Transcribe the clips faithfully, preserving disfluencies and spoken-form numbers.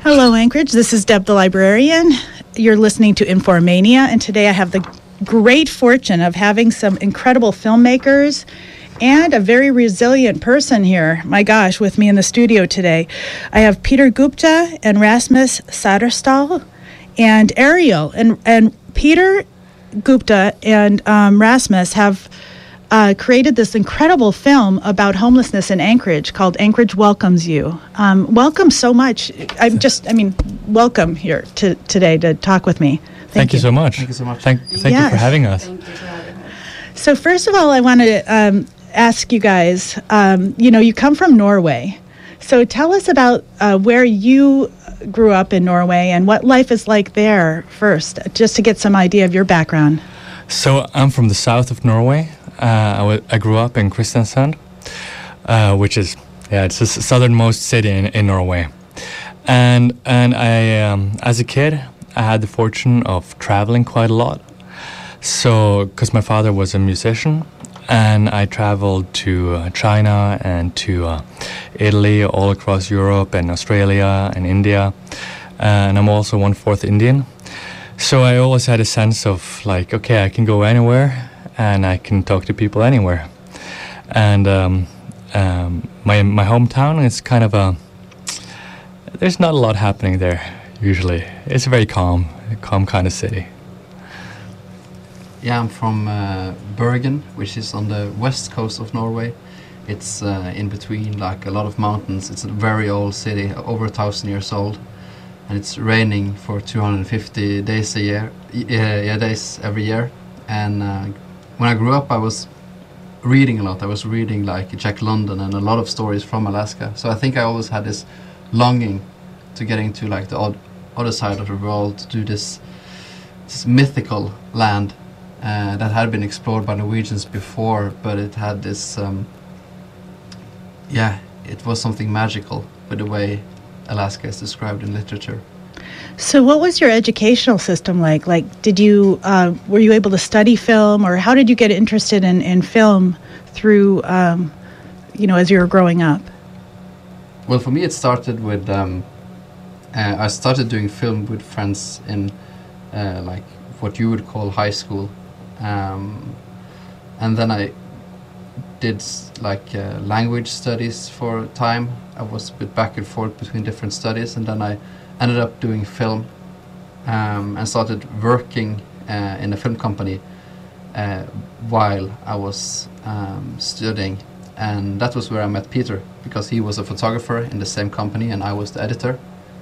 Hello, Anchorage. This is Deb the Librarian. You're listening to Informania, and today I have the great fortune of having some incredible filmmakers and a very resilient person here, my gosh, with me in the studio today. I have Peter Gupta and Rasmus Saderstall and Ariel. And, and Peter Gupta and um, Rasmus have uh, created this incredible film about homelessness in Anchorage called Anchorage Welcomes You. Um, welcome so much. I'm just, I mean, welcome here to, today to talk with me. Thank, Thank you. you so much. Thank you so much. Thank, thank yes. you for having us. Thank you for having us. So first of all, I want to um, ask you guys, um, you know, you come from Norway. So tell us about uh, where you grew up in Norway and what life is like there first, just to get some idea of your background. So I'm from the south of Norway. Uh, I, w- I grew up in Kristiansand, uh, which is, yeah, it's the southernmost city in, in Norway. And and I, um, as a kid, I had the fortune of traveling quite a lot. So, because my father was a musician, and I traveled to uh, China and to uh, Italy, all across Europe and Australia and India. And I'm also one-fourth Indian. So I always had a sense of like, okay, I can go anywhere and I can talk to people anywhere. And um, um, my my hometown is kind of a, there's not a lot happening there usually. It's a very calm, calm kind of city. Yeah, I'm from uh, Bergen, which is on the west coast of Norway. It's uh, in between like a lot of mountains. It's a very old city, over a thousand years old, and it's raining for two hundred fifty days a year, yeah, yeah days every year. And uh, when I grew up, I was reading a lot. I was reading like Jack London and a lot of stories from Alaska. So I think I always had this longing to getting to like the odd, other side of the world, to do this, this mythical land. Uh, that had been explored by Norwegians before, but it had this, um, yeah, it was something magical with the way Alaska is described in literature. So what was your educational system like? Like, did you, uh, were you able to study film, or how did you get interested in, in film through, um, you know, as you were growing up? Well, for me it started with, um, uh, I started doing film with friends in, uh, like, what you would call high school. Um, and then I did like uh, language studies for a time. I was a bit back and forth between different studies, and then I ended up doing film um, and started working uh, in a film company uh, while I was um, studying. And that was where I met Peter, because he was a photographer in the same company and I was the editor.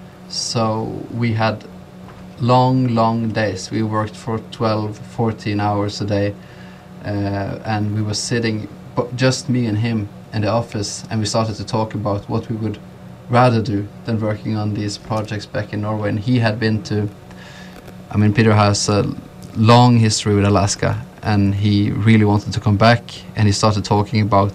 So we had long, long days. We worked for twelve, fourteen hours a day, uh, and we were sitting, just me and him, in the office, and we started to talk about what we would rather do than working on these projects back in Norway. And he had been to, I mean, Peter has a long history with Alaska, and he really wanted to come back, and he started talking about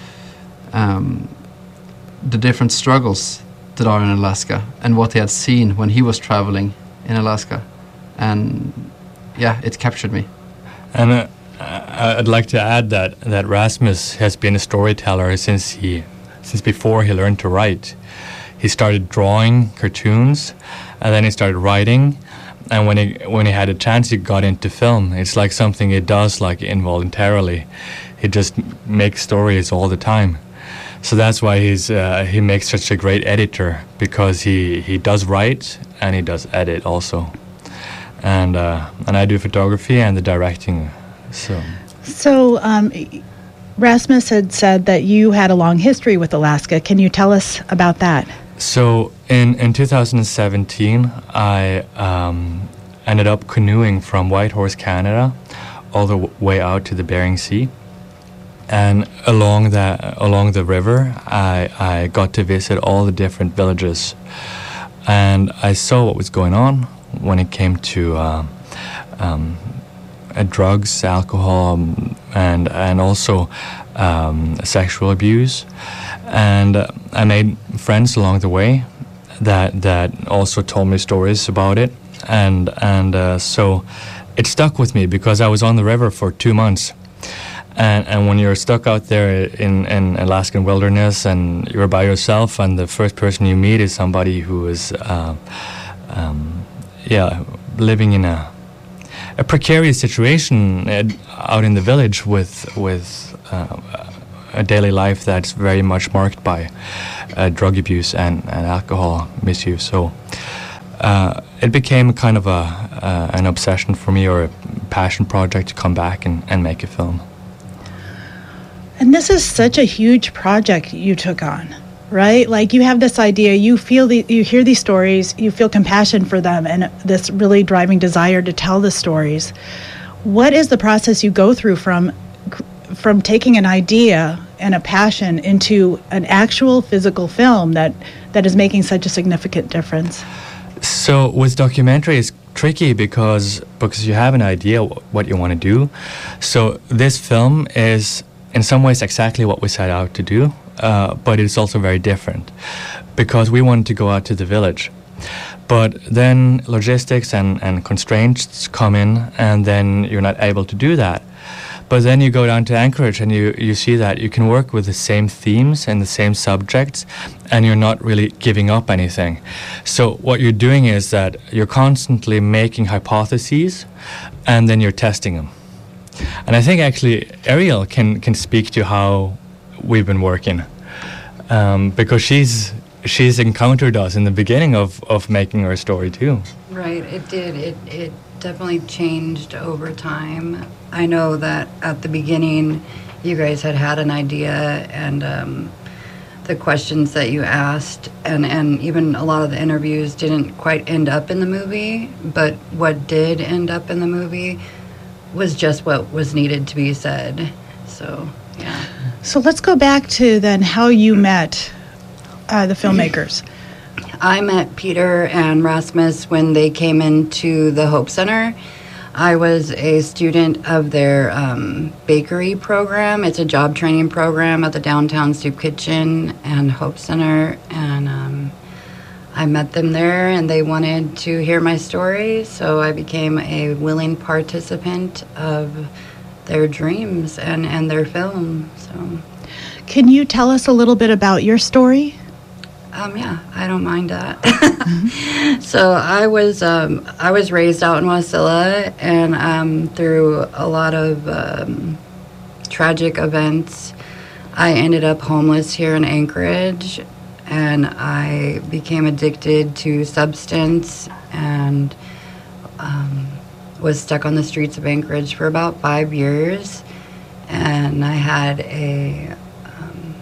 um, the different struggles that are in Alaska and what he had seen when he was traveling in Alaska, and yeah, it captured me. And uh, I'd like to add that that Rasmus has been a storyteller since he, since before he learned to write. He started drawing cartoons, and then he started writing. And when he when he had a chance, he got into film. It's like something he does like involuntarily. He just makes stories all the time. So that's why he's uh, he makes such a great editor, because he, he does write and he does edit also, and uh, and I do photography and the directing. So so um, Rasmus had said that you had a long history with Alaska. Can you tell us about that? So in in two thousand seventeen, I um, ended up canoeing from Whitehorse, Canada, all the w- way out to the Bering Sea. And along that, along the river, I, I got to visit all the different villages, and I saw what was going on when it came to uh, um, uh, drugs, alcohol, um, and and also um, sexual abuse. And uh, I made friends along the way that that also told me stories about it, and and uh, so it stuck with me because I was on the river for two months. And, and when you're stuck out there in, in Alaskan wilderness and you're by yourself, and the first person you meet is somebody who is, uh, um, yeah, living in a a precarious situation uh, out in the village with with uh, a daily life that's very much marked by uh, drug abuse and, and alcohol misuse. So uh, it became kind of a uh, an obsession for me, or a passion project, to come back and, and make a film. And this is such a huge project you took on, right? Like, you have this idea, you feel the, you hear these stories, you feel compassion for them, and this really driving desire to tell the stories. What is the process you go through from from taking an idea and a passion into an actual physical film that, that is making such a significant difference? So with documentary, it's tricky because because you have an idea what you want to do. So this film is in some ways exactly what we set out to do, uh, but it's also very different because we wanted to go out to the village. But then logistics and, and constraints come in, and then you're not able to do that. But then you go down to Anchorage and you, you see that you can work with the same themes and the same subjects, and you're not really giving up anything. So what you're doing is that you're constantly making hypotheses, and then you're testing them. And I think actually Ariel can, can speak to how we've been working, um, because she's she's encountered us in the beginning of, of making our story too. Right, it did. It it definitely changed over time. I know that at the beginning you guys had had an idea, and um, the questions that you asked and, and even a lot of the interviews didn't quite end up in the movie, but what did end up in the movie was just what was needed to be said. So, yeah. So let's go back to then how you met uh, the filmmakers. I met Peter and Rasmus when they came into the Hope Center. I was a student of their um, bakery program. It's a job training program at the Downtown Soup Kitchen and Hope Center, and um, I met them there, and they wanted to hear my story, so I became a willing participant of their dreams and, and their film. So, can you tell us a little bit about your story? Um, yeah, I don't mind that. Mm-hmm. So I was um, I was raised out in Wasilla, and um, through a lot of um, tragic events, I ended up homeless here in Anchorage. And I became addicted to substance and um, was stuck on the streets of Anchorage for about five years. And I had a um,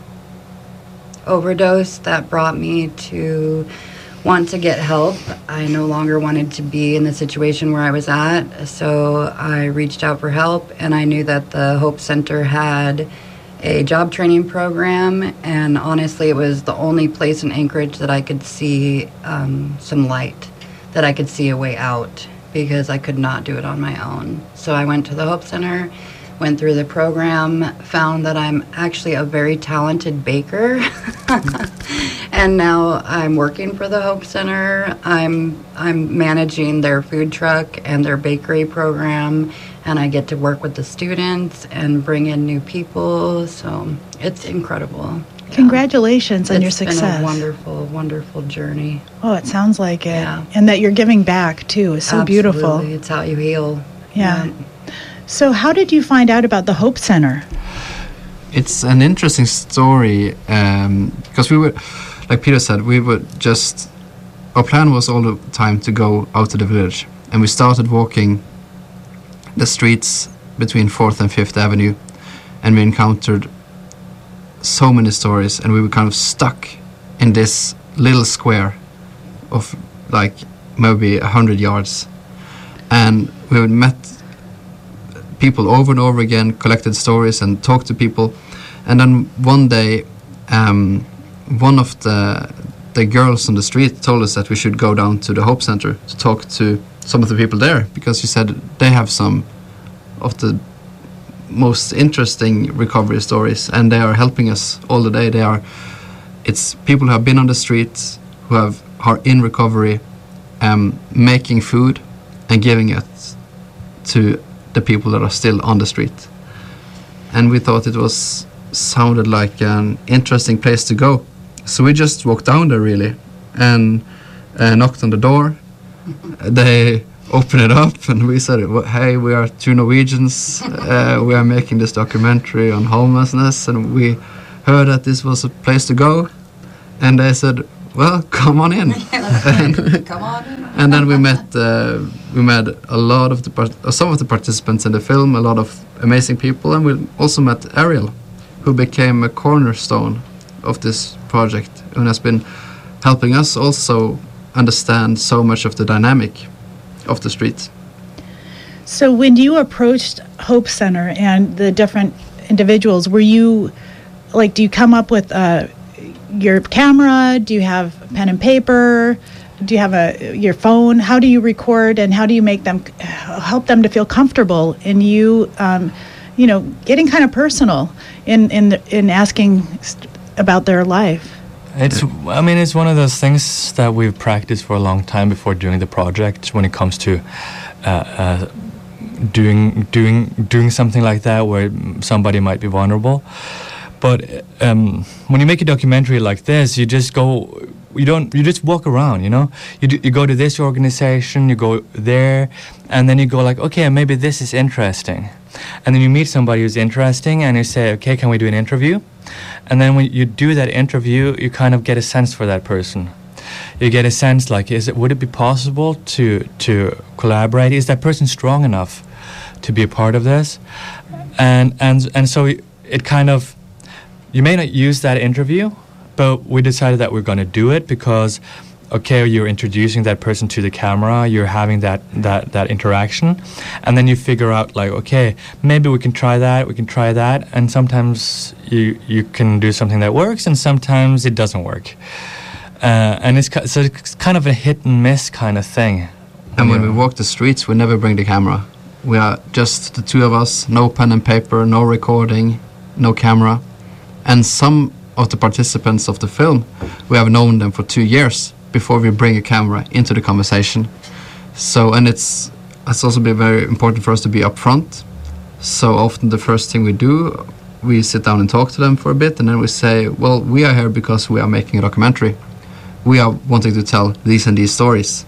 overdose that brought me to want to get help. I no longer wanted to be in the situation where I was at, so I reached out for help, and I knew that the Hope Center had a job training program, and honestly it was the only place in Anchorage that I could see um, some light, that I could see a way out, because I could not do it on my own. So I went to the Hope Center, went through the program, found that I'm actually a very talented baker, and now I'm working for the Hope Center. I'm I'm managing their food truck and their bakery program, and I get to work with the students and bring in new people, so it's incredible. Congratulations yeah. on your It's success. been a wonderful, wonderful journey. Oh, it sounds like it. Yeah. And that you're giving back, too, is so Absolutely. beautiful. It's how you heal. Yeah. yeah. So how did you find out about the Hope Center? It's an interesting story, um, because we were, like Peter said, we were just, our plan was all the time to go out to the village, and we started walking the streets between fourth and fifth Avenue, and we encountered so many stories, and we were kind of stuck in this little square of like maybe a hundred yards, and we would met people over and over again, collected stories and talked to people, and then one day um, one of the the girls on the street told us that we should go down to the Hope Center to talk to some of the people there, because she said they have some of the most interesting recovery stories, and they are helping us all the day. They are, it's people who have been on the streets, who have are in recovery, um, making food and giving it to the people that are still on the street. and we thought it was sounded like an interesting place to go. So we just walked down there really, and uh, knocked on the door. They opened it up, and we said, "Well, hey, we are two Norwegians. Uh, we are making this documentary on homelessness, and we heard that this was a place to go." And they said, "Well, come on in." and, Come on in. and then we met uh, we met a lot of the part- uh, some of the participants in the film, a lot of amazing people, and we also met Ariel, who became a cornerstone of this project and has been helping us also understand so much of the dynamic of the streets. So when you approached Hope Center and the different individuals, were you, like, do you come up with uh, your camera? Do you have pen and paper? Do you have a your phone? How do you record, and how do you make them, help them to feel comfortable in you, um, you know, getting kind of personal in, in, the, in asking st- about their life? It's, I mean, it's one of those things that we've practiced for a long time before doing the project. When it comes to uh, uh, doing doing doing something like that, where somebody might be vulnerable, but um, when you make a documentary like this, you just go, you don't, you just walk around. You know, you do, you go to this organization, you go there, and then you go like, okay, maybe this is interesting, and then you meet somebody who's interesting, and you say, okay, can we do an interview? And then when you do that interview, you kind of get a sense for that person. You get a sense like, is it, would it be possible to to collaborate? Is that person strong enough to be a part of this? And and and so it kind of, you may not use that interview, but we decided that we're going to do it because, okay, you're introducing that person to the camera, you're having that, that, that interaction, and then you figure out like, okay, maybe we can try that, we can try that, and sometimes you you can do something that works, and sometimes it doesn't work. Uh, and it's, so it's kind of a hit and miss kind of thing. And when we walk the streets, we never bring the camera. We are just the two of us, no pen and paper, no recording, no camera. And some of the participants of the film, we have known them for two years before we bring a camera into the conversation. So, and it's it's also been very important for us to be upfront. So often the first thing we do, we sit down and talk to them for a bit, and then we say, well, we are here because we are making a documentary. We are wanting to tell these and these stories.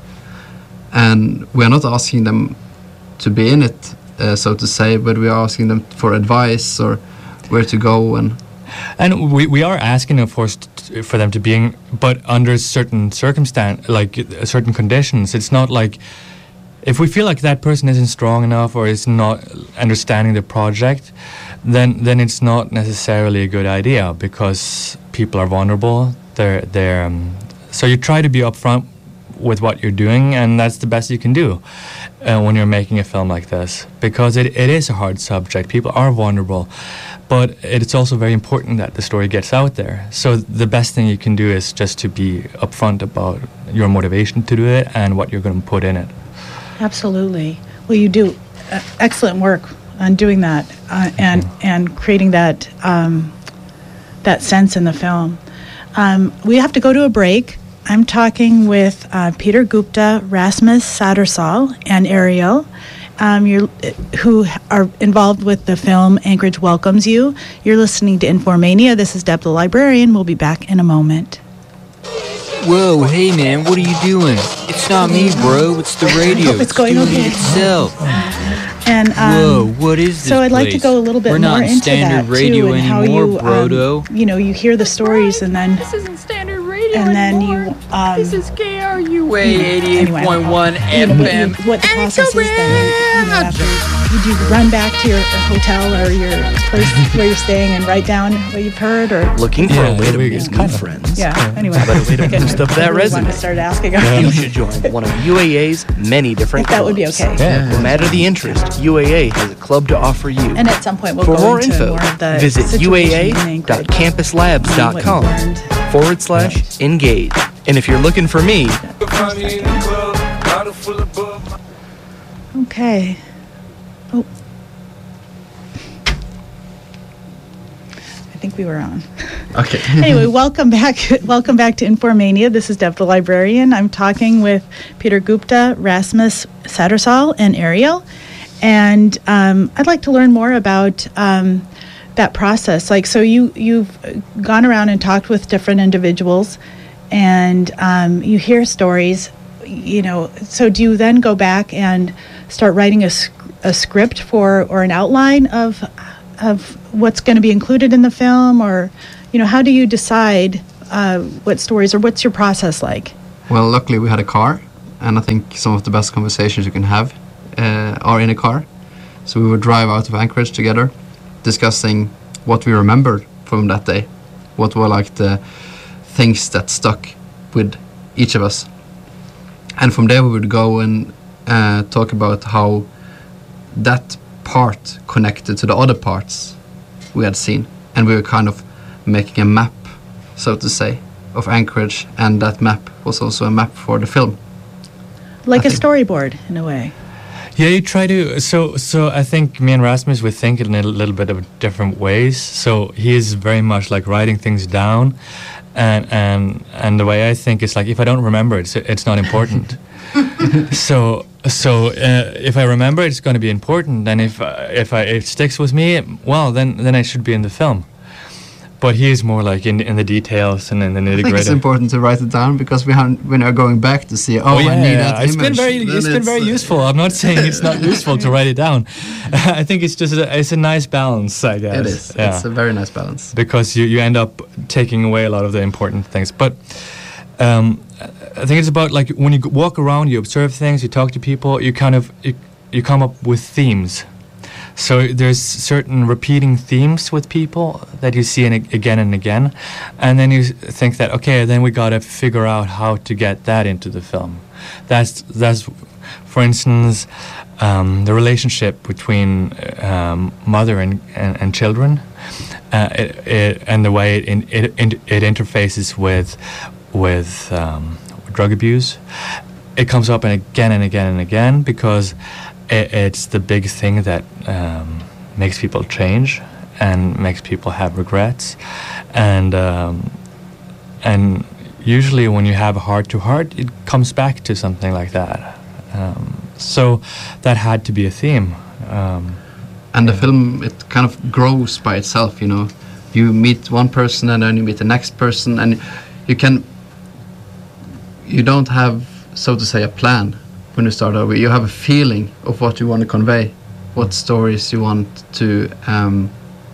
And we are not asking them to be in it, uh, so to say, but we are asking them for advice or where to go. And And we, we are asking, of course, t- for them to be in, but under certain circumstance, like uh, certain conditions. It's not like, if we feel like that person isn't strong enough or is not understanding the project, then then it's not necessarily a good idea because people are vulnerable. They're they're um, so you try to be upfront with what you're doing, and that's the best you can do uh, when you're making a film like this, because it, it is a hard subject. People are vulnerable, but it's also very important that the story gets out there. So the best thing you can do is just to be upfront about your motivation to do it and what you're going to put in it. Absolutely. Well, you do uh, excellent work on doing that uh, and and creating that um, that sense in the film. Um, we have to go to a break. I'm talking with uh, Peter Gupta, Rasmus Sattersall, and Ariel, um, you're, who are involved with the film Anchorage Welcomes You. You're listening to Informania. This is Deb the Librarian. We'll be back in a moment. Whoa, hey man, what are you doing? It's not me, bro. It's the radio. It's going doing okay. it itself. And um, whoa, what is this so I'd like place? to go a little bit We're more not in into standard that radio too, and how anymore, you, brodo. um, you know, you hear the stories, and then This isn't standard radio and then anymore. you um, This is K R U. Wait, eighty-eight point one you know, what, you, F M. what the process is then. You know, after you do run back to your hotel or your place where you're staying and write down what you've heard, or Looking for Yeah, a way to we- meet it's new kind of- friends? yeah. Anyway, How about a way to Okay. boost up that I really resume? wanted to start asking. You should join one of U A A's many different If that would be clubs. okay. Yeah. No matter the interest, U A A has a club to offer you. And at some point, we'll For go more into info, more of the visit situation in U A A dot Anchorage, campus labs dot com what you've learned. forward slash engage. And if you're looking for me, Okay. Oh. I think we were on. okay. Anyway, welcome back. Welcome back to Informania. This is Deb the Librarian. I'm talking with Peter Gupta, Rasmus Sattersall, and Ariel. And um, I'd like to learn more about um, that process? Like, so you you've gone around and talked with different individuals, and um, you hear stories. You know, so do you then go back and start writing a, a script for or an outline of of what's going to be included in the film, or you know, how do you decide uh, what stories, or what's your process like? Well, luckily we had a car, and I think some of the best conversations you can have uh, are in a car. So we would drive out of Anchorage together, discussing what we remembered from that day, what were like the things that stuck with each of us. And from there we would go and uh, talk about how that part connected to the other parts we had seen. And we were kind of making a map, so to say, of Anchorage, and that map was also a map for the film. Like I a think. storyboard, in a way. Yeah, you try to. So, so I think me and Rasmus we think in a little bit of different ways. So he is very much like writing things down, and and and the way I think is like if I don't remember it, it's, it's not important. so so uh, if I remember it, it's going to be important. And if uh, if I if it sticks with me, well, then then I should be in the film. But he is more like in in the details and in the nitty I think it's gritty. important to write it down, because we have when we're going back to see, oh, Oh, yeah, I need yeah. that It's image. been very, then it's been very uh, useful. I'm not saying it's not useful to write it down. I think it's just a, it's a nice balance, I guess. It is. Yeah. It's a very nice balance. Because you, you end up taking away a lot of the important things. But um, I think it's about like when you g- walk around, you observe things, you talk to people, you kind of you, you come up with themes. So there's certain repeating themes with people that you see in a, again and again, and then you s- think that okay, then we got to figure out how to get that into the film. That's that's, for instance, um, the relationship between um, mother and, and, and children, uh, it, it, and the way it in, it, it it interfaces with with um, drug abuse. It comes up and again and again and again because it, it's the big thing that um, makes people change and makes people have regrets, and um, and usually when you have a heart to heart, it comes back to something like that. Um, so that had to be a theme. Um, And the film, it kind of grows by itself, you know. You meet one person and then you meet the next person, and you can, you don't have, so to say, a plan when you start over. You have a feeling of what you want to convey, what stories you want to um,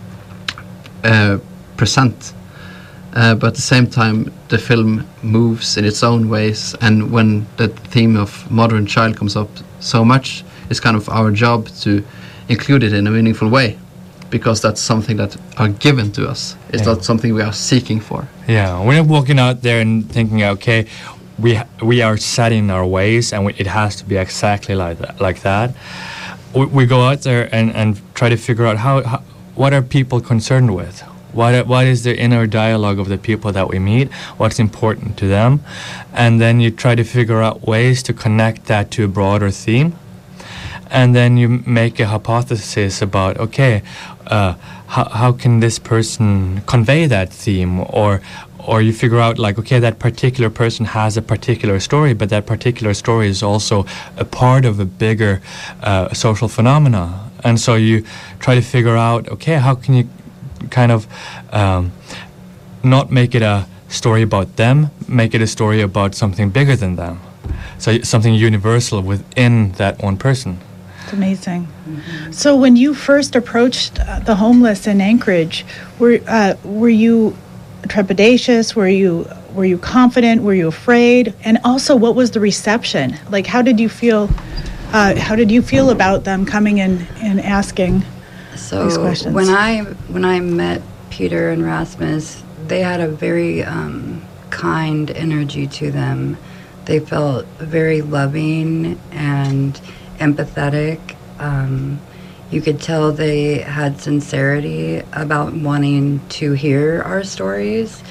uh, present. Uh, but at the same time, the film moves in its own ways, and when the theme of mother and child comes up so much, it's kind of our job to include it in a meaningful way, because that's something that are given to us. It's Yeah. not something we are seeking for. Yeah, we're not walking out there and thinking, okay, we ha- we are set in our ways, and we, it has to be exactly like that. Like that, we, we go out there and, and try to figure out how, how what are people concerned with. What are- what is the inner dialogue of the people that we meet? What's important to them, and then you try to figure out ways to connect that to a broader theme. And then you make a hypothesis about, okay, uh, how, how can this person convey that theme? Or or you figure out, like, okay, that particular person has a particular story, but that particular story is also a part of a bigger uh, social phenomena. And so you try to figure out, okay, how can you kind of um, not make it a story about them, make it a story about something bigger than them. So y- something universal within that one person. It's amazing. So when you first approached uh, the homeless in Anchorage, were uh, were you trepidatious? Were you were you confident? Were you afraid? And also, what was the reception? Like, how did you feel? Uh, how did you feel about them coming in and asking So these questions? when I when I met Peter and Rasmus, they had a very um, kind energy to them. They felt very loving and empathetic. Um, you could tell they had sincerity about wanting to hear our stories,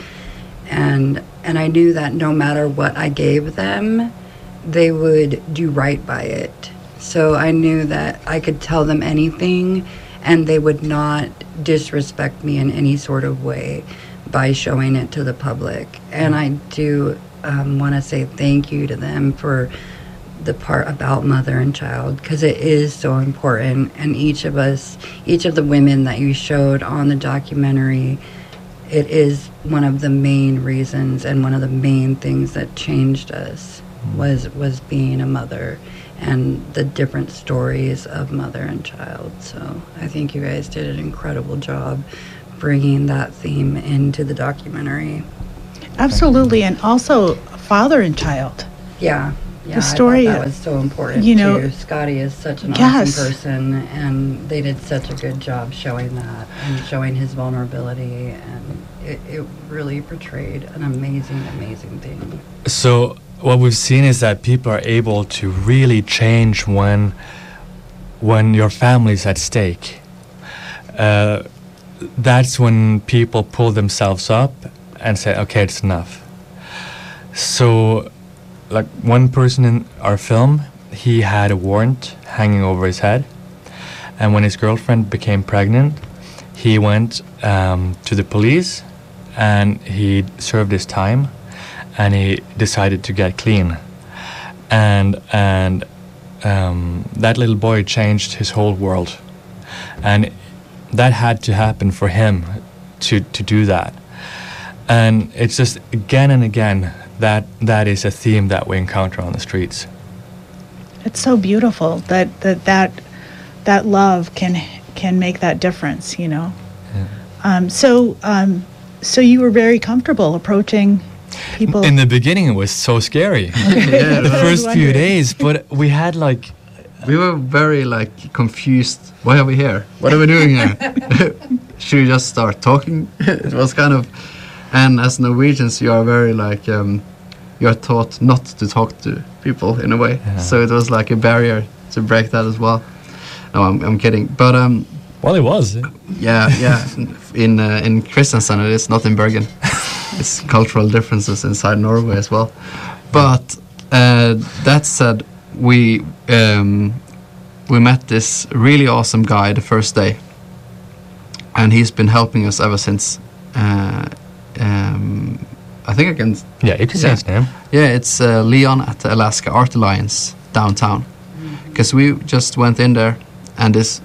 and and I knew that no matter what I gave them, they would do right by it. So I knew that I could tell them anything, and they would not disrespect me in any sort of way by showing it to the public. And I do um, want to say thank you to them for the part about mother and child, because it is so important. And each of us, each of the women that you showed on the documentary, it is one of the main reasons and one of the main things that changed us was was being a mother and the different stories of mother and child. So I think you guys did an incredible job bringing that theme into the documentary. Absolutely, and also father and child. Yeah. Yeah, The story, I thought that was so important. you know- too. Scotty is such an Yes. awesome person, and they did such a good job showing that and showing his vulnerability, and it, it really portrayed an amazing, amazing thing. So what we've seen is that people are able to really change when when your family's at stake. Uh, that's when people pull themselves up and say, okay, it's enough. So, like one person in our film, he had a warrant hanging over his head, and when his girlfriend became pregnant, he went um, to the police and he served his time, and he decided to get clean, and and um, that little boy changed his whole world, and that had to happen for him to to do that. And it's just again and again that that is a theme that we encounter on the streets. It's so beautiful that that that, that love can can make that difference, you know. Yeah. Um, so um, so you were very comfortable approaching people. In the beginning, it was so scary. Yeah, The I was first few wondering. days, but we had like we were very like confused. Why are we here? What are we doing here? Should we just start talking? It was kind of, and as Norwegians, you are very like um, you are taught not to talk to people in a way. Yeah. So it was like a barrier to break that as well. No, I'm, I'm kidding. But um, well, it was. yeah, yeah. In uh, in Kristiansand, it is not in Bergen. It's cultural differences inside Norway as well. But uh, that said, we um, we met this really awesome guy the first day, and he's been helping us ever since. Uh, um, I think I can. Yeah, you can say Yeah. his name. Yeah, it's uh, Leon at the Alaska Art Alliance downtown. Because we just went in there, and this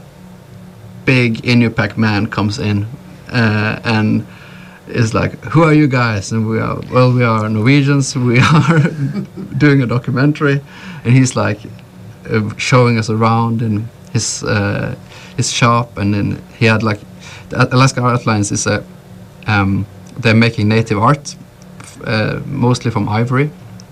big Inupiaq man comes in uh, and is like, "Who are you guys?" And we are, well, we are Norwegians. We are doing a documentary, and he's like uh, showing us around in his uh, his shop, and then he had like the Alaska Art Alliance is a um, they're making native art, f- uh, mostly from ivory,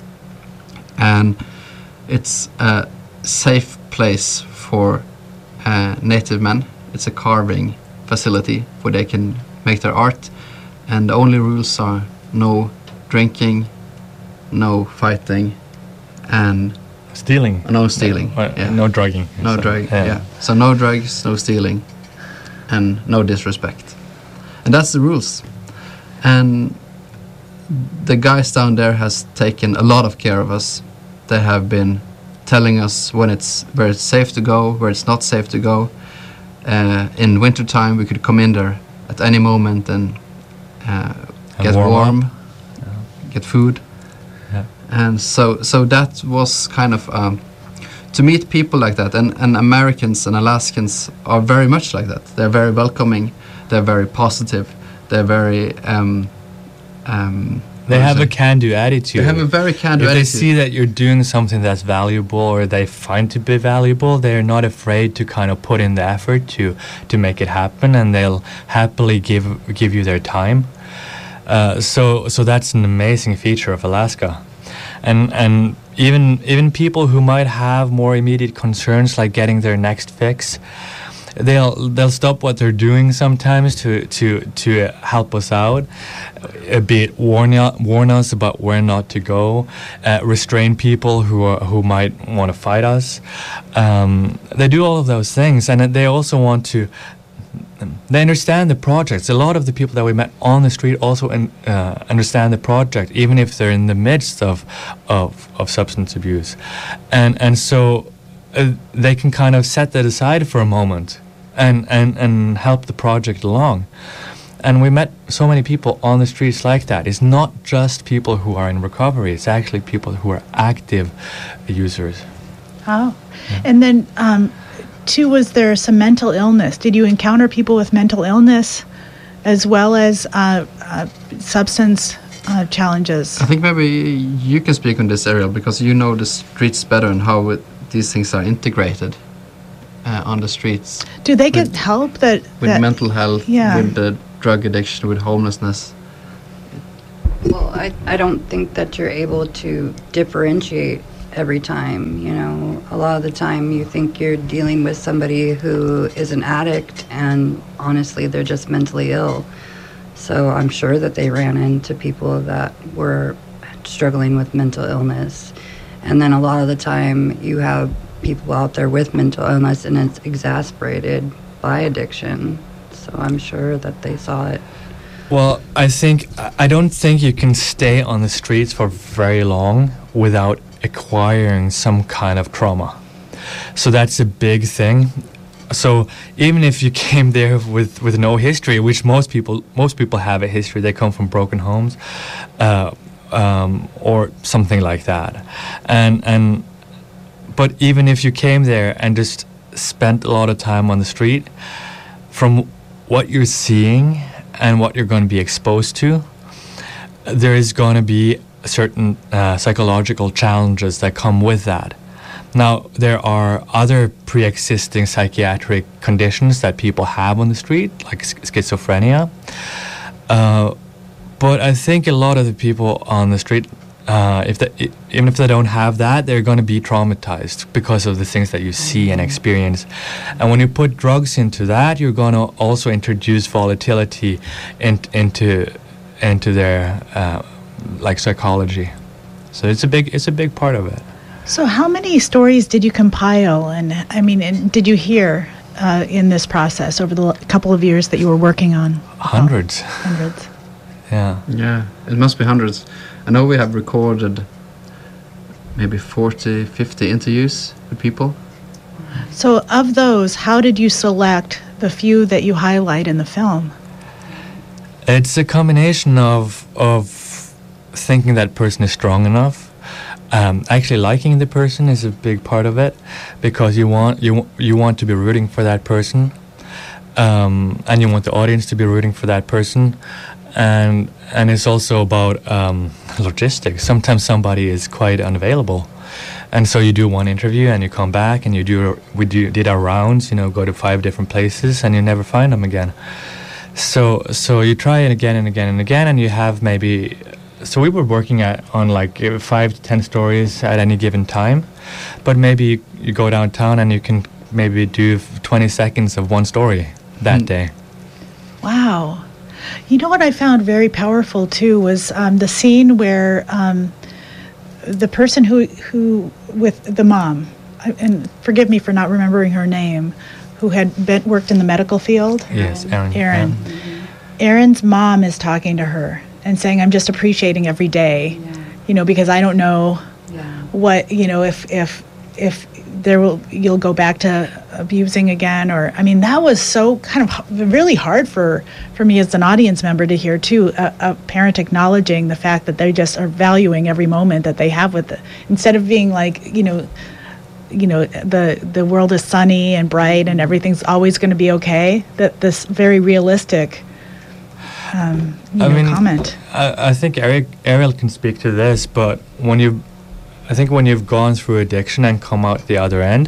and it's a safe place for uh, native men. It's a carving facility where they can make their art, and the only rules are no drinking, no fighting, and Stealing. no stealing. Uh, yeah. No drugging. No So, drug. Yeah. So no drugs, no stealing, and no disrespect. And that's the rules. And the guys down there has taken a lot of care of us. They have been telling us when it's where it's safe to go, where it's not safe to go. Uh, in wintertime, we could come in there at any moment and uh, And get warm up. warm, get food. Yeah. And so, so that was kind of um, to meet people like that. And, and Americans and Alaskans are very much like that. They're very welcoming. They're very positive. They're very. Um, um, They what have is a it? can-do attitude. They have a very can-do If they attitude. see that you're doing something that's valuable or they find to be valuable, they're not afraid to kind of put in the effort to to make it happen, and they'll happily give give you their time. Uh, so so that's an amazing feature of Alaska, and and even even people who might have more immediate concerns like getting their next fix, they'll they'll stop what they're doing sometimes to to to help us out, a bit warn u- warn us about where not to go, uh, restrain people who are, who might want to fight us. Um, they do all of those things, and they also want to. They understand the projects. A lot of the people that we met on the street also in, uh, understand the project, even if they're in the midst of of, of substance abuse, and and so. Uh, they can kind of set that aside for a moment and, and, and help the project along. And we met so many people on the streets like that. It's not just people who are in recovery. It's actually people who are active users. Oh. And then, um, too, was there some mental illness? Did you encounter people with mental illness as well as uh, uh, substance uh, challenges? I think maybe you can speak on this, Ariel, because you know the streets better and how it, these things are integrated uh, on the streets. Do they get With- help that... With that mental health, yeah. with the drug addiction, with homelessness. Well, I, I don't think that you're able to differentiate every time, you know. A lot of the time you think you're dealing with somebody who is an addict, and honestly they're just mentally ill. So I'm sure that they ran into people that were struggling with mental illness. And then a lot of the time you have people out there with mental illness and it's exacerbated by addiction. So I'm sure that they saw it. Well, I think I don't think you can stay on the streets for very long without acquiring some kind of trauma. So that's a big thing. So even if you came there with, with no history, which most people most people have a history, they come from broken homes, uh, um, or something like that, and and but even if you came there and just spent a lot of time on the street, from what you're seeing and what you're going to be exposed to, there is going to be certain uh, psychological challenges that come with that. Now, there are other pre-existing psychiatric conditions that people have on the street, like sch- schizophrenia. Uh, but I think a lot of the people on the street, uh, if they, I- even if they don't have that, they're going to be traumatized because of the things that you see and experience. And when you put drugs into that, you're going to also introduce volatility in, into into their uh, like psychology. So it's a big it's a big part of it. So how many stories did you compile, and I mean, and did you hear uh, in this process over the l- couple of years that you were working on? Hundreds. Hundreds. Yeah. Yeah, it must be hundreds. I know we have recorded maybe forty, fifty interviews with people. So of those, how did you select the few that you highlight in the film? It's a combination of of thinking that person is strong enough. Um, actually, liking the person is a big part of it, because you want you you want to be rooting for that person, um, and you want the audience to be rooting for that person, and and it's also about um, logistics. Sometimes somebody is quite unavailable, and so you do one interview and you come back and you do we do did our rounds. You know, go to five different places and you never find them again. So so you try it again and again and again, and you have maybe. So we were working at on like uh, five to ten stories at any given time, but maybe you, you go downtown and you can maybe do f- twenty seconds of one story that Mm. day. Wow. You know what I found very powerful too was um, the scene where um, the person who who with the mom, I- and forgive me for not remembering her name, who had been worked in the medical field. Yes, Aaron. Aaron. Aaron's mom is talking to her and saying, "I'm just appreciating every day, you know, because I don't know Yeah. what, you know, if if if there will you'll go back to abusing again." Or I mean, that was so kind of h- really hard for for me as an audience member to hear too. A, a parent acknowledging the fact that they just are valuing every moment that they have with it, instead of being like, you know. you know, the the world is sunny and bright and everything's always going to be okay. That this very realistic um, you I know, mean, comment. I, I think Eric Ariel can speak to this, but when you, I think when you've gone through addiction and come out the other end,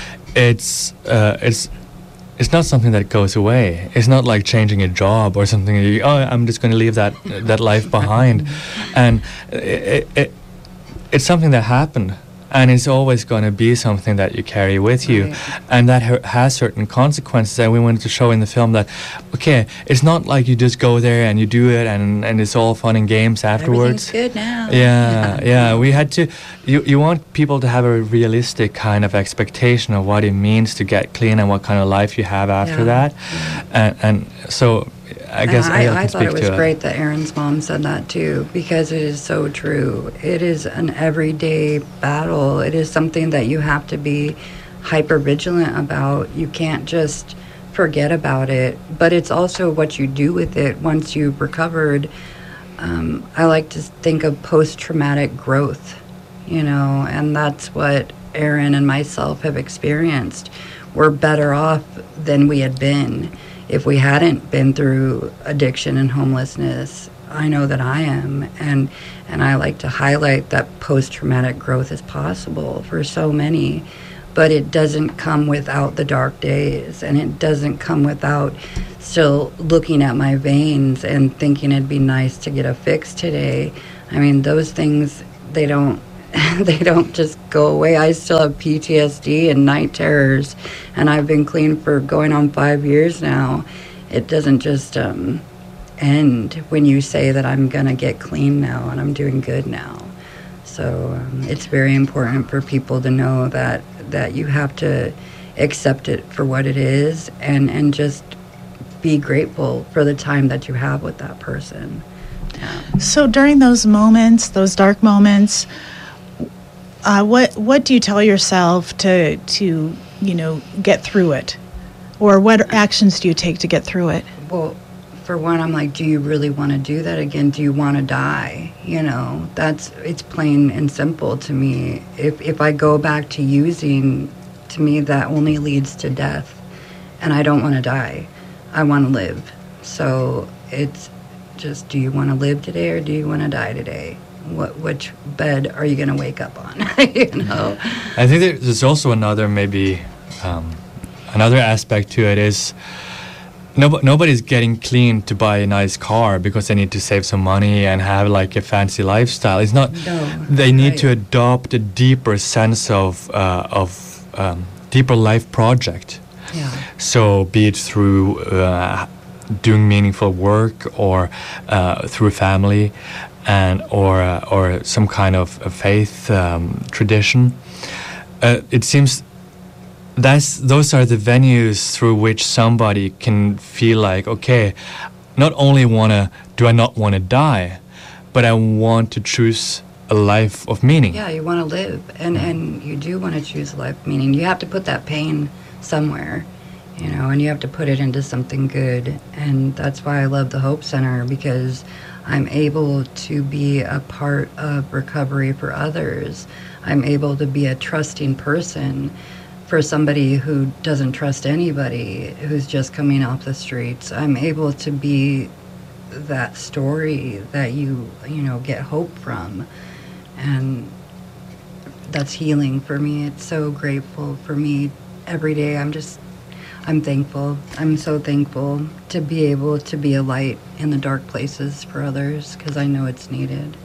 it's uh, it's it's not something that goes away. It's not like changing a job or something. You, oh, I'm just going to leave that that life behind, and it, it it's something that happened. And it's always going to be something that you carry with you. Right. And that ha- has certain consequences. And we wanted to show in the film that, okay, it's not like you just go there and you do it and, and it's all fun and games afterwards. Everything's good now. Yeah, yeah. We had to, you, you want people to have a realistic kind of expectation of what it means to get clean and what kind of life you have after Yeah. that. And, and so I guess And Ariel I, I can thought speak it was to great that Aaron's mom said that too, because it is so true. It is an everyday battle. It is something that you have to be hyper vigilant about. You can't just forget about it, but it's also what you do with it once you've recovered. Um, I like to think of post-traumatic growth, you know, and that's what Aaron and myself have experienced. We're better off than we had been if we hadn't been through addiction and homelessness. I know that I am, and and I like to highlight that post-traumatic growth is possible for so many, but it doesn't come without the dark days, and it doesn't come without still looking at my veins and thinking it'd be nice to get a fix today. I mean, those things, they don't they don't just go away. I still have P T S D and night terrors, and I've been clean for going on five years now. It doesn't just um, end when you say that I'm going to get clean now and I'm doing good now. So um, it's very important for people to know that, that you have to accept it for what it is, and, and just be grateful for the time that you have with that person. Yeah. So during those moments, those dark moments, uh, what what do you tell yourself to to you know get through it, or what actions do you take to get through it? Well, for one, I'm like, do you really want to do that again? Do you want to die? You know, that's it's plain and simple to me. If if I go back to using, to me that only leads to death, and I don't want to die. I want to live. So it's just, do you want to live today or do you want to die today? What which bed are you going to wake up on? You know. I think there- there's also another maybe um, another aspect to it is no, nobody's getting clean to buy a nice car because they need to save some money and have like a fancy lifestyle. It's not. No, They need right. to adopt a deeper sense of uh, of um, deeper life project. Yeah. So be it through uh, doing meaningful work, or uh, through family, and or uh, or some kind of a faith um, tradition. Uh, it seems that's those are the venues through which somebody can feel like, okay, not only wanna do I not want to die, but I want to choose a life of meaning. Yeah, you want to live, and, and you do want to choose a life of meaning. You have to put that pain somewhere, you know, and you have to put it into something good. And that's why I love the Hope Center, because I'm able to be a part of recovery for others. I'm able to be a trusting person for somebody who doesn't trust anybody, who's just coming off the streets. I'm able to be that story that you, you know, get hope from. And that's healing for me. It's so grateful for me. Every day I'm just, I'm thankful. I'm so thankful to be able to be a light in the dark places for others, because I know it's needed.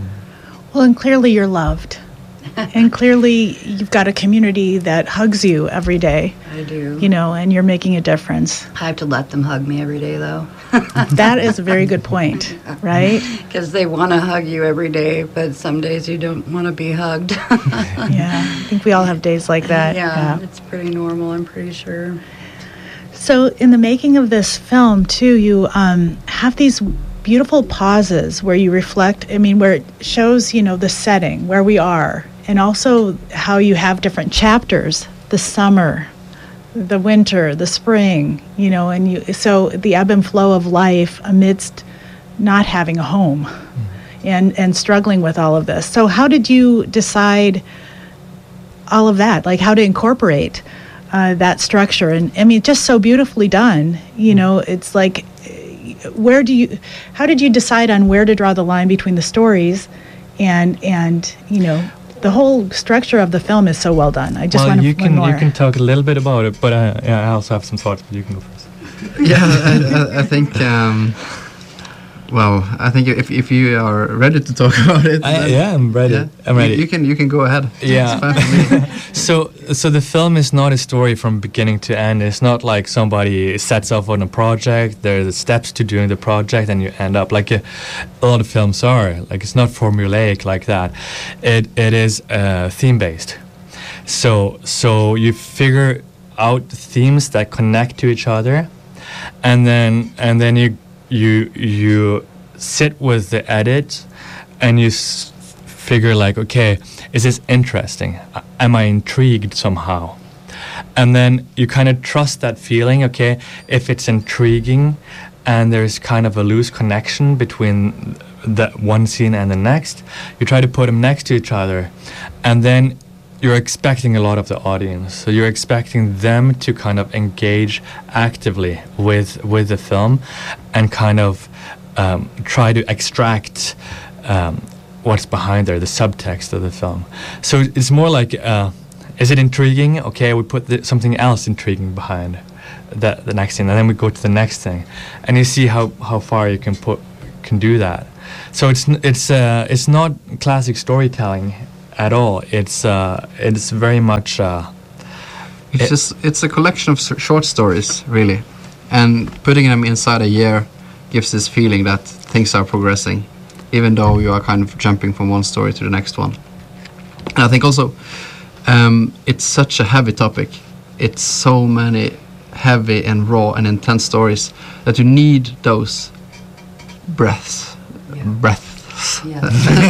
Well, and clearly you're loved. And clearly you've got a community that hugs you every day, I do. you know, and you're making a difference. I have to let them hug me every day, though. That is a very good point, right? Because they want to hug you every day, but some days you don't want to be hugged. Yeah, I think we all have days like that. yeah, it's pretty normal, I'm pretty sure. So in the making of this film, too, you um, have these beautiful pauses where you reflect, I mean, where it shows, you know, the setting, where we are, and also how you have different chapters, the summer, the winter, the spring, you know, and you, so the ebb and flow of life amidst not having a home and, and struggling with all of this. So how did you decide all of that, like how to incorporate uh, that structure? And I mean, just so beautifully done, you know, it's like, where do you, how did you decide on where to draw the line between the stories and, and, you know, the whole structure of the film is so well done. I just well, want to you can more. you can talk a little bit about it, but uh, yeah, I also have some thoughts. But you can go first. Yeah, I, I, I think. Um, well, I think if if you are ready to talk about it, I, then- yeah, I'm ready. yeah, I'm ready. You, you can you can go ahead. Yeah. It's fine for me. So, so the film is not a story from beginning to end. It's not like somebody sets off on a project. There are the steps to doing the project, and you end up like a, a lot of films are. Like it's not formulaic like that. It it is uh, theme based. So so you figure out themes that connect to each other, and then and then you you you sit with the edit, and you s- figure like, okay, is this interesting? A- Am I intrigued somehow? And then you kind of trust that feeling, okay? If it's intriguing and there's kind of a loose connection between that one scene and the next, you try to put them next to each other. And then you're expecting a lot of the audience. So you're expecting them to kind of engage actively with with the film and kind of um, try to extract um, what's behind there, the subtext of the film. So it's more like, uh, is it intriguing? Okay, we put the, something else intriguing behind the, the next thing, and then we go to the next thing. And you see how, how far you can put can do that. So it's it's uh, it's not classic storytelling at all. It's uh, it's very much. Uh, it's it just it's a collection of s- short stories, really, and putting them inside a year gives this feeling that things are progressing, even though you are kind of jumping from one story to the next one. And I think also um, it's such a heavy topic. It's so many heavy and raw and intense stories that you need those breaths, Yeah. breaths. Yeah.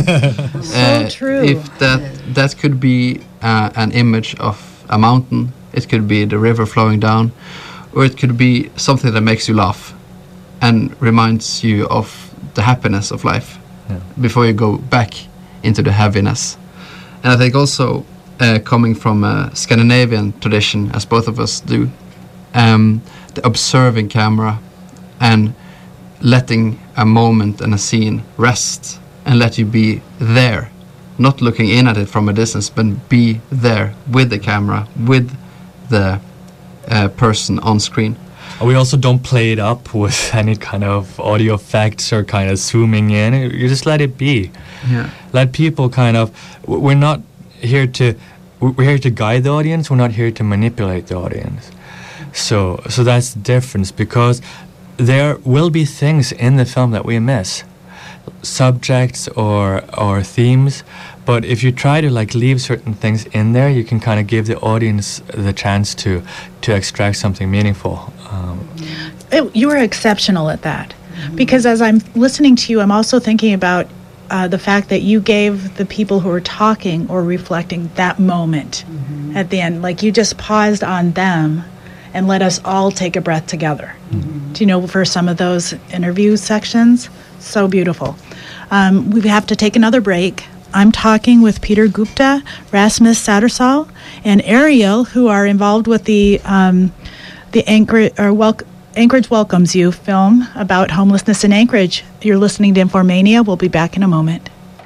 So true. If that that could be uh, an image of a mountain, it could be the river flowing down, or it could be something that makes you laugh and reminds you of the happiness of life Yeah. before you go back into the heaviness. And I think also uh, coming from a Scandinavian tradition, as both of us do, um, the observing camera and letting a moment and a scene rest and let you be there, not looking in at it from a distance, but be there with the camera, with the uh, person on screen. we also don't play it up with any kind of audio effects or kind of zooming in. You just let it be. Yeah. Let people kind of. We're not here to. We're here to guide the audience. We're not here to manipulate the audience. So, so that's the difference, because there will be things in the film that we miss, subjects or or themes. But if you try to like leave certain things in there, you can kind of give the audience the chance to to extract something meaningful. Um, It, you were exceptional at that, because as I'm listening to you, I'm also thinking about uh, the fact that you gave the people who were talking or reflecting that moment at the end. Like you just paused on them and let us all take a breath together. Do you know, for some of those interview sections? So beautiful. Um, we have to take another break. I'm talking with Peter Gupta, Rasmus Sattersall, and Ariel, who are involved with the um, the Anchorage, or Wel- Anchorage Welcomes You film about homelessness in Anchorage. You're listening to Informania. We'll be back in a moment.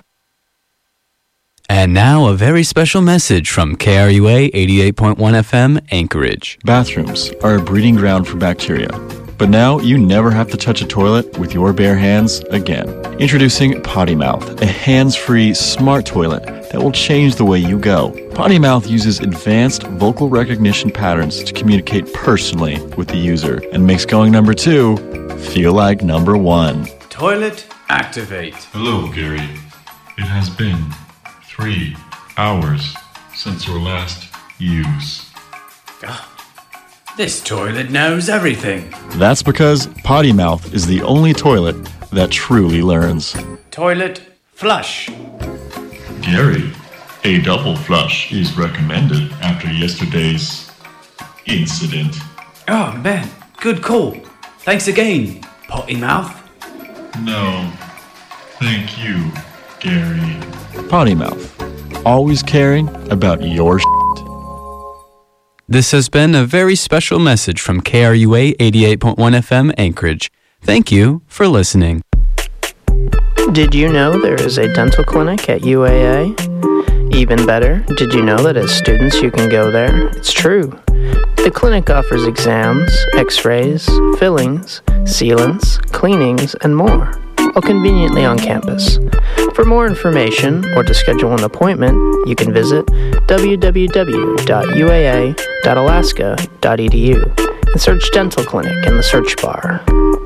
And now a very special message from K R U A eighty-eight point one F M, Anchorage. Bathrooms are a breeding ground for bacteria. But now you never have to touch a toilet with your bare hands again. Introducing Potty Mouth, a hands-free smart toilet that will change the way you go. Potty Mouth uses advanced vocal recognition patterns to communicate personally with the user and makes going number two feel like number one. Toilet activate. Hello, Gary. It has been three hours since your last use. Oh, this toilet knows everything. That's because Potty Mouth is the only toilet that truly learns. Toilet flush. Gary, a double flush is recommended after yesterday's incident. Oh, man, good call. Thanks again, Potty Mouth. No, thank you, Gary. Potty Mouth, always caring about your shit. This has been a very special message from K R U A eighty-eight point one F M, Anchorage. Thank you for listening. Did you know there is a dental clinic at U A A? Even better, did you know that as students you can go there? It's true. The clinic offers exams, x-rays, fillings, sealants, cleanings, and more, all conveniently on campus. For more information or to schedule an appointment, you can visit w w w dot u a a dot alaska dot e d u and search dental clinic in the search bar.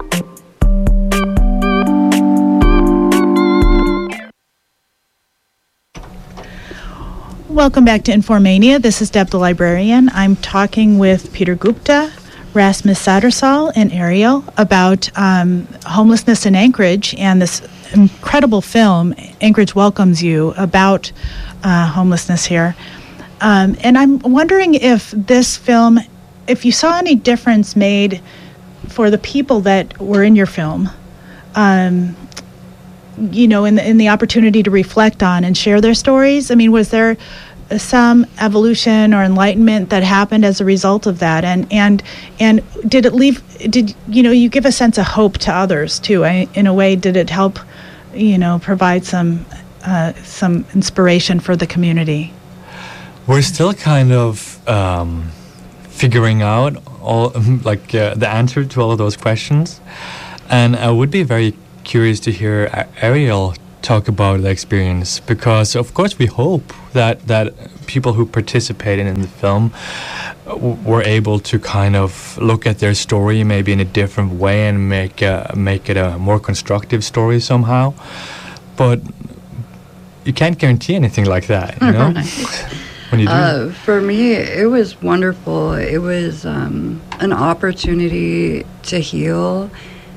Welcome back to Informania. This is Deb the Librarian. I'm talking with Peter Gupta, Rasmus Sattersall, and Ariel about um, homelessness in Anchorage and this incredible film, Anchorage Welcomes You, about uh, homelessness here. Um, and I'm wondering if this film, if you saw any difference made for the people that were in your film, um, you know, in the, in the opportunity to reflect on and share their stories. I mean, was there some evolution or enlightenment that happened as a result of that? And and and did it leave, did, you know, you give a sense of hope to others too? I, in a way, did it help, you know, provide some uh, some inspiration for the community? We're still kind of um, figuring out all like uh, the answer to all of those questions, and I would be very curious to hear Ariel talk about the experience, because of course we hope that that people who participated in the film w- were able to kind of look at their story maybe in a different way and make uh, make it a more constructive story somehow. But you can't guarantee anything like that, you know. When you do. Uh, for me, it was wonderful. It was um, an opportunity to heal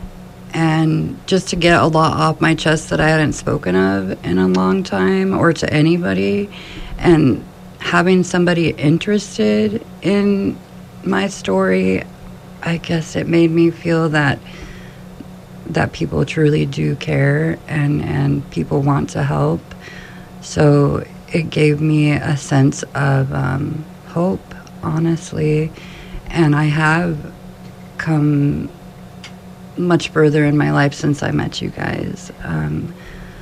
and just to get a lot off my chest that I hadn't spoken of in a long time, or to anybody. And having somebody interested in my story, I guess it made me feel that that people truly do care and, and people want to help. So it gave me a sense of um, hope, honestly. And I have come much further in my life since I met you guys. Um,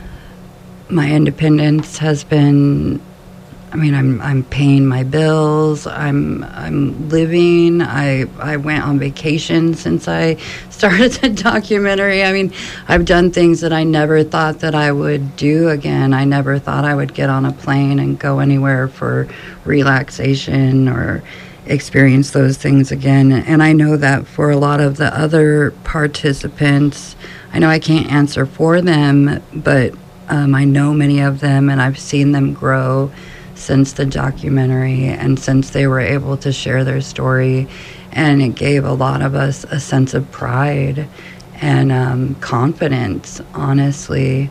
my independence has been, I mean, I'm I'm paying my bills. I'm I'm living. I I went on vacation since I started the documentary. I mean, I've done things that I never thought that I would do again. I never thought I would get on a plane and go anywhere for relaxation or experience those things again. And I know that for a lot of the other participants, I know I can't answer for them, but um, I know many of them, and I've seen them grow since the documentary and since they were able to share their story. And it gave a lot of us a sense of pride and um, confidence, honestly.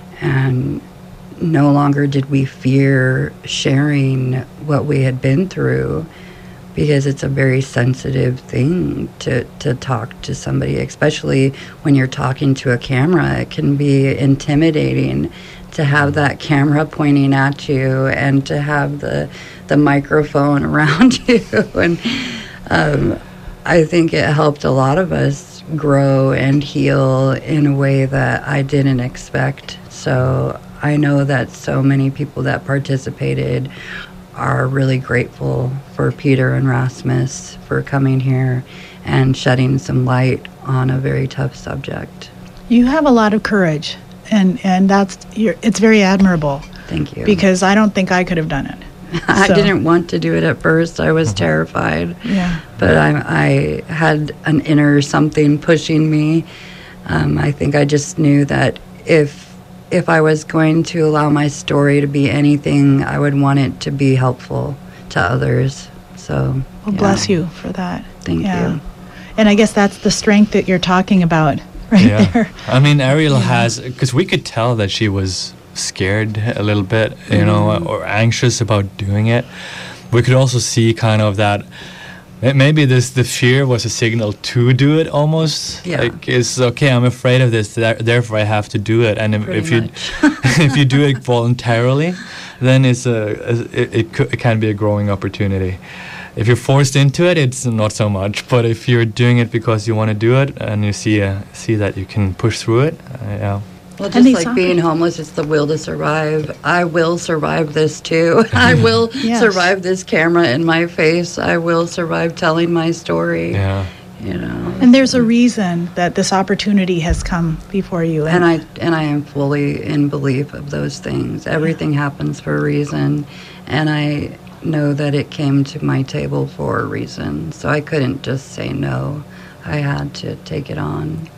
And no longer did we fear sharing what we had been through, because it's a very sensitive thing to, to talk to somebody, especially when you're talking to a camera. It can be intimidating to have that camera pointing at you and to have the the microphone around you. And um, I think it helped a lot of us grow and heal in a way that I didn't expect. So I know that so many people that participated are really grateful for Peter and Rasmus for coming here and shedding some light on a very tough subject. You have a lot of courage, and and that's you're, it's very admirable. Thank you. Because I don't think I could have done it. I So- didn't want to do it at first. I was terrified. Yeah. But I, I had an inner something pushing me. Um, I think I just knew that if if I was going to allow my story to be anything, I would want it to be helpful to others. So, Well, yeah. bless you for that. Thank Yeah. you. And I guess that's the strength that you're talking about right Yeah. there. I mean, Ariel has, because we could tell that she was scared a little bit, you know, or anxious about doing it. We could also see kind of that may- maybe this the fear was a signal to do it almost. Yeah. Like, it's okay, I'm afraid of this, th- therefore I have to do it. And if, Pretty if you much. if you do it voluntarily, then it's a, a it, it, could, it can be a growing opportunity. If you're forced into it, it's not so much. But if you're doing it because you want to do it and you see uh, see that you can push through it, uh, yeah. Well, And just these like songs- being homeless, it's the will to survive. I will survive this too. I will Yes. survive this camera in my face. I will survive telling my story. Yeah. You know. And there's a reason that this opportunity has come before you. And I and I am fully in belief of those things. Everything happens for a reason, and I know that it came to my table for a reason. So I couldn't just say no. I had to take it on.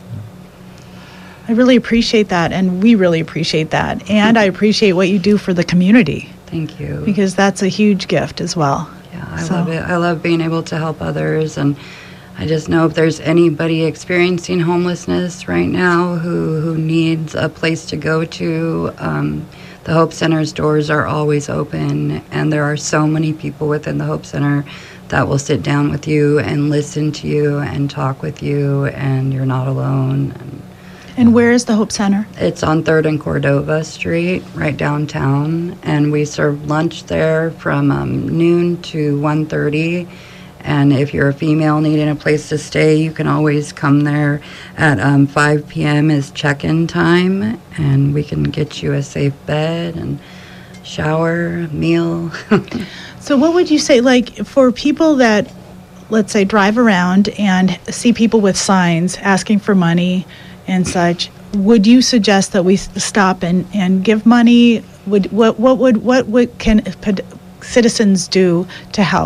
I really appreciate that, and we really appreciate that. And I appreciate what you do for the community, Thank you. because that's a huge gift as well. Yeah, I So- love it. I love being able to help others, and I just know if there's anybody experiencing homelessness right now who, who needs a place to go to, um, the Hope Center's doors are always open, and there are so many people within the Hope Center that will sit down with you and listen to you and talk with you, and you're not alone. And, and where is the Hope Center? It's on third and Cordova Street, right downtown, and we serve lunch there from um, noon to one thirty. And if you're a female needing a place to stay, you can always come there at um, five p.m. is check-in time, and we can get you a safe bed and shower, meal. So what would you say, like, for people that, let's say, drive around and see people with signs asking for money and such, would you suggest that we stop and, and give money? Would what what would what would can citizens do to help?